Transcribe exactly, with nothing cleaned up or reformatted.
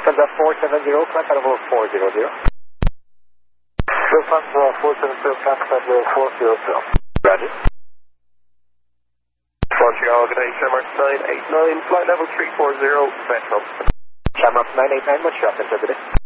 Lufthansa four seven zero, climb level four zero zero. Lufthansa four seven zero, climb level four zero zero. Roger. Montreal, good day, Shamrock nine eight nine, flight level three four zero, Metro. Shamrock nine eight nine, Montreal, Center, good day.